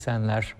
Senler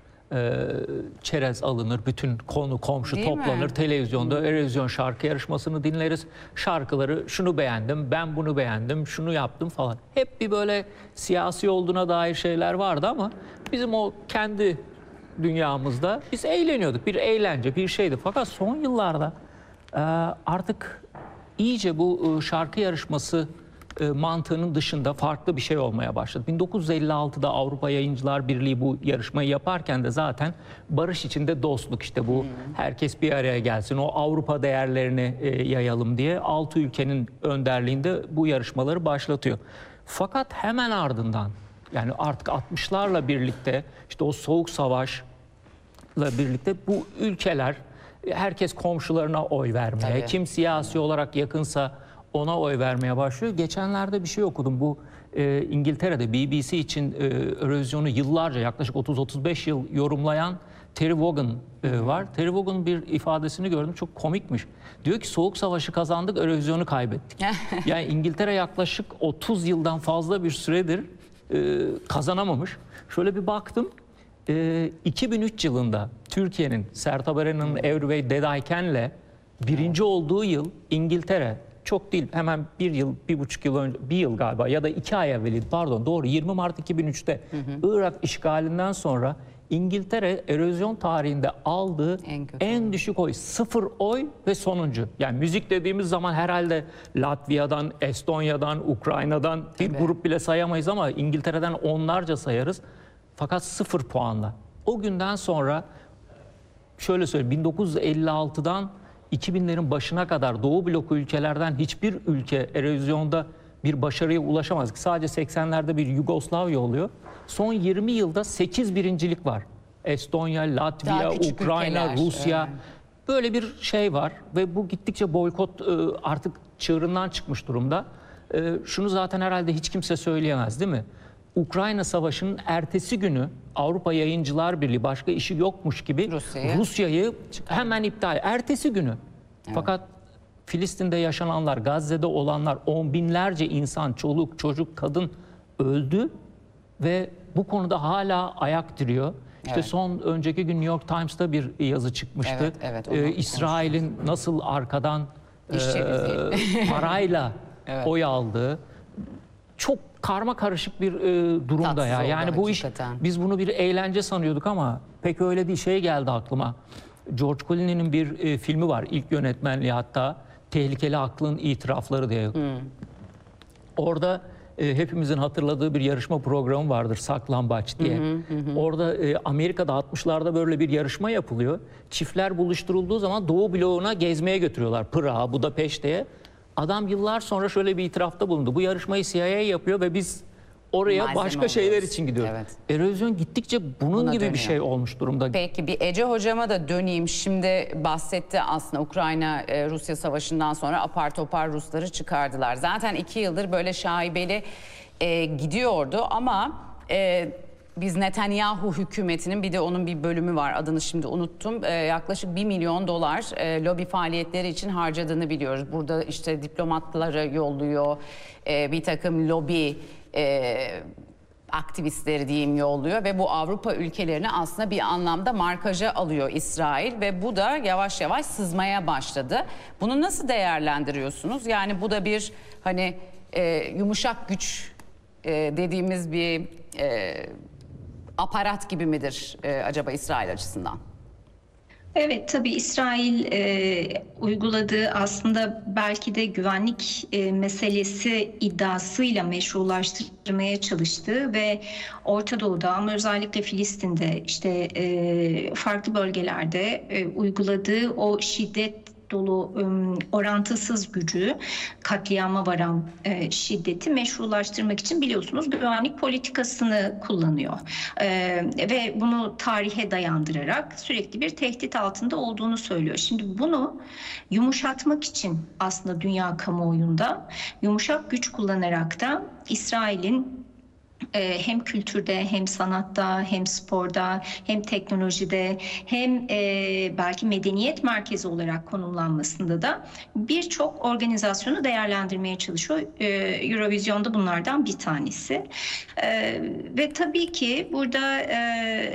çerez alınır, bütün konu komşu Değil toplanır, mi? televizyonda Eurovision şarkı yarışmasını dinleriz. Şarkıları şunu beğendim, ben bunu beğendim, şunu yaptım falan. Hep bir böyle siyasi olduğuna dair şeyler vardı ama bizim o kendi dünyamızda biz eğleniyorduk. Bir eğlence, bir şeydi. Fakat son yıllarda artık iyice bu şarkı yarışması mantığının dışında farklı bir şey olmaya başladı. 1956'da Avrupa Yayıncılar Birliği bu yarışmayı yaparken de zaten barış içinde dostluk, işte bu herkes bir araya gelsin, o Avrupa değerlerini yayalım diye 6 ülkenin önderliğinde bu yarışmaları başlatıyor. Fakat hemen ardından, yani artık 60'larla birlikte, işte o Soğuk Savaş'la birlikte bu ülkeler, herkes komşularına oy vermeye, Tabii. kim siyasi olarak yakınsa ona oy vermeye başlıyor. Geçenlerde bir şey okudum. Bu İngiltere'de BBC için Eurovision'u yıllarca, yaklaşık 30-35 yıl yorumlayan Terry Wogan var. Terry Wogan'ın bir ifadesini gördüm. Çok komikmiş. Diyor ki Soğuk Savaş'ı kazandık, Eurovision'u kaybettik. Yani İngiltere yaklaşık 30 yıldan fazla bir süredir kazanamamış. Şöyle bir baktım. 2003 yılında Türkiye'nin Sertab Erener'in Every Way Dead I Can'le birinci olduğu yıl İngiltere, çok değil, hemen bir yıl, 1,5 yıl önce, bir yıl galiba ya da 2 ay evveliydi, pardon, doğru, 20 Mart 2003'te Irak işgalinden sonra İngiltere Eurovision tarihinde aldığı en düşük oy, 0 oy ve sonuncu. Yani müzik dediğimiz zaman herhalde Latvia'dan, Estonya'dan, Ukrayna'dan bir grup bile sayamayız ama İngiltere'den onlarca sayarız. Fakat 0 puanla. O günden sonra şöyle söyleyeyim, 1956'dan 2000'lerin başına kadar Doğu bloku ülkelerden hiçbir ülke Eurovision'da bir başarıya ulaşamaz. Sadece 80'lerde bir Yugoslavya oluyor. Son 20 yılda 8 birincilik var. Estonya, Latvia, Ukrayna, ülkeler, Rusya. Böyle bir şey var ve bu gittikçe boykot artık çığırından çıkmış durumda. Şunu zaten herhalde hiç kimse söyleyemez, değil mi? Ukrayna Savaşı'nın ertesi günü Avrupa Yayıncılar Birliği başka işi yokmuş gibi Rusya'yı hemen iptal. Ertesi günü. Evet. Fakat Filistin'de yaşananlar, Gazze'de olanlar, on binlerce insan, çoluk, çocuk, kadın öldü ve bu konuda hala ayak direniyor. İşte son önceki gün New York Times'ta bir yazı çıkmıştı. İsrail'in nasıl arkadan parayla oy aldığı. Çok karma karışık bir durumda. Tatsız ya. Yani bu hakikaten. iş, biz bunu bir eğlence sanıyorduk ama pek öyle değil. Şey geldi aklıma. George Clooney'nin bir filmi var. İlk yönetmenliği hatta, Tehlikeli Aklın İtirafları diye. Orada hepimizin hatırladığı bir yarışma programı vardır, Saklambaç diye. Orada Amerika'da 60'larda böyle bir yarışma yapılıyor. Çiftler buluşturulduğu zaman Doğu bloğuna gezmeye götürüyorlar. Pırağa, Budapeşte'ye. Adam yıllar sonra şöyle bir itirafta bulundu. Bu yarışmayı CIA yapıyor ve biz oraya malzeme başka şeyler oluyoruz için gidiyoruz. Evet. Eurovision gittikçe bunun gibi bir şey olmuş durumda. Peki bir Ece hocama da döneyim. Şimdi bahsetti aslında Ukrayna-Rusya savaşından sonra apar topar Rusları çıkardılar. Zaten 2 yıldır böyle şaibeli gidiyordu ama biz Netanyahu hükümetinin, bir de onun bir bölümü var, adını şimdi unuttum, yaklaşık 1 milyon dolar lobi faaliyetleri için harcadığını biliyoruz. Burada işte diplomatları yolluyor, bir takım lobi aktivistleri diyeyim yolluyor ve bu Avrupa ülkelerini aslında bir anlamda markaja alıyor İsrail ve bu da yavaş yavaş sızmaya başladı. Bunu nasıl değerlendiriyorsunuz? Yani bu da bir hani yumuşak güç dediğimiz bir aparat gibi midir acaba İsrail açısından? Evet, tabii İsrail uyguladığı, aslında belki de güvenlik meselesi iddiasıyla meşrulaştırmaya çalıştığı ve Orta Doğu'da ama özellikle Filistin'de, işte farklı bölgelerde uyguladığı o şiddet dolu, orantısız gücü, katliama varan şiddeti meşrulaştırmak için biliyorsunuz güvenlik politikasını kullanıyor. Ve bunu tarihe dayandırarak sürekli bir tehdit altında olduğunu söylüyor. Şimdi bunu yumuşatmak için aslında dünya kamuoyunda yumuşak güç kullanarak da İsrail'in hem kültürde, hem sanatta, hem sporda, hem teknolojide, hem belki medeniyet merkezi olarak konumlanmasında da birçok organizasyonu değerlendirmeye çalışıyor. Eurovision'da bunlardan bir tanesi. Ve tabii ki burada